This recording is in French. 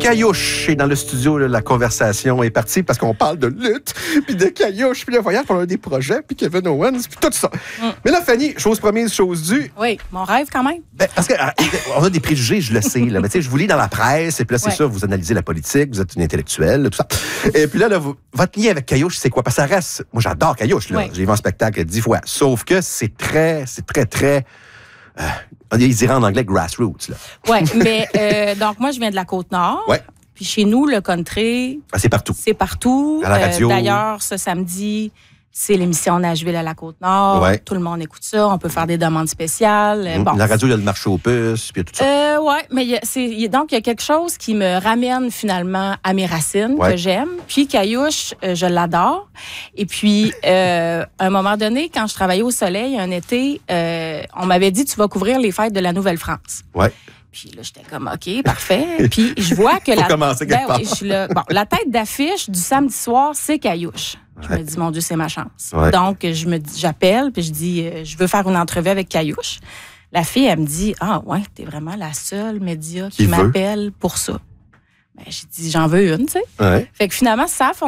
Caillouche est dans le studio. Là, la conversation est partie parce qu'on parle de lutte, puis de Caillouche, puis le voyage, puis on a des projets, puis Kevin Owens, puis tout ça. Mais là, Fanny, chose promise, chose due. Oui, mon rêve quand même. Ben, parce qu'on a des préjugés, je le sais. Là, mais tu sais, je vous lis dans la presse, et puis là, c'est ça, vous analysez la politique, vous êtes une intellectuelle, tout ça. Et puis là, votre lien avec Caillouche, c'est quoi? Parce que ça reste... Moi, j'adore Caillouche, là. J'ai vu un spectacle 10 fois. Sauf que c'est très... ils diraient en anglais grassroots, là. Oui, mais donc moi, je viens de la Côte-Nord. Ouais. Puis chez nous, le country... C'est partout. C'est partout. À la radio. D'ailleurs, ce samedi, c'est l'émission Nashville à la Côte-Nord. Ouais. Tout le monde écoute ça. On peut faire des demandes spéciales. Bon. La radio, il y a le marché aux puces, puis tout ça. Oui, mais donc, il y a quelque chose qui me ramène finalement à mes racines, que j'aime. Puis Caillouche, je l'adore. Et puis, à un moment donné, quand je travaillais au Soleil, un été, on m'avait dit, tu vas couvrir les fêtes de la Nouvelle-France. Oui. Puis là, j'étais comme, OK, parfait. Puis je vois que la tête d'affiche du samedi soir, c'est Caillouche. Je me dis, mon Dieu, c'est ma chance. Ouais. Donc, j'appelle, puis je dis, je veux faire une entrevue avec Caillouche. La fille, elle me dit, ah ouais, t'es vraiment la seule média qui m'appelle pour ça. Ben, j'ai dit, j'en veux une, tu sais. Ouais. Fait que finalement, ça